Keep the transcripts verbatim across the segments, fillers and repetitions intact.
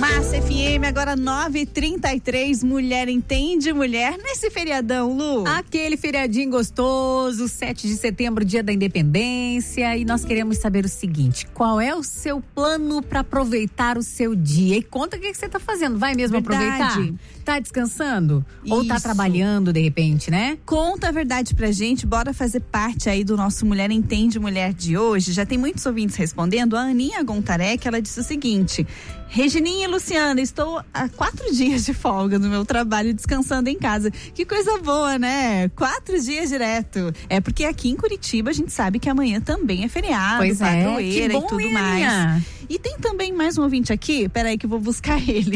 Massa F M, agora nove e trinta e três, Mulher Entende Mulher, nesse feriadão, Lu. Aquele feriadinho gostoso, sete de setembro, dia da independência, e nós queremos saber o seguinte, qual é o seu plano para aproveitar o seu dia? E conta o que, que você tá fazendo, vai mesmo Verdade. aproveitar? Tá descansando? Isso. Ou tá trabalhando de repente, né? Conta a verdade pra gente, bora fazer parte aí do nosso Mulher Entende Mulher de hoje. Já tem muitos ouvintes respondendo. A Aninha Gontarek, ela disse o seguinte: Regininha e Luciana, estou há quatro dias de folga no meu trabalho, descansando em casa. Que coisa boa, né? Quatro dias direto. É porque aqui em Curitiba a gente sabe que amanhã também é feriado, pois padroeira é, que bom, e tudo hein, mais. Aninha? E tem também mais um ouvinte aqui, peraí que eu vou buscar ele.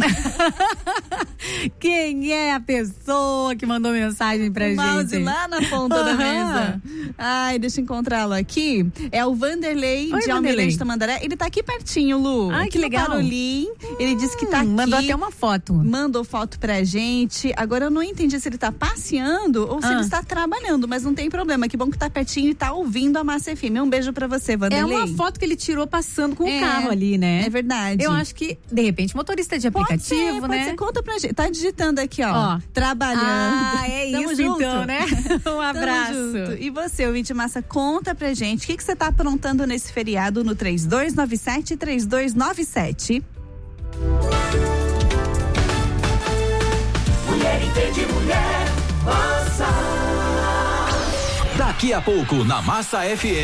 Quem é a pessoa que mandou mensagem pra o gente? Mouse lá na ponta da mesa. Ai, deixa eu encontrá-lo aqui. É o Vanderlei Oi, de Almirante Tamandaré. Ele tá aqui pertinho, Lu. Ai, aqui que legal. Parolim. Hum, ele disse que tá aqui. Mandou até uma foto. Mandou foto pra gente. Agora eu não entendi se ele tá passeando ou se ah. ele está trabalhando, mas não tem problema. Que bom que tá pertinho e tá ouvindo a Massa F M. Um beijo pra você, Vanderlei. É uma foto que ele tirou passando com o é, carro ali, né? É verdade. Eu acho que, de repente, motorista de aplicativo, pode ser, pode né? Ser. Conta pra gente. Tá digitando aqui, ó. ó. Trabalhando. Ah, é Tamo isso junto. então, né? Um abraço. E você, ouvinte massa, conta pra gente. O que, que você tá aprontando nesse feriado no três dois nove sete, três dois nove sete? Mulher Entende Mulher, Massa. Daqui a pouco na Massa F M.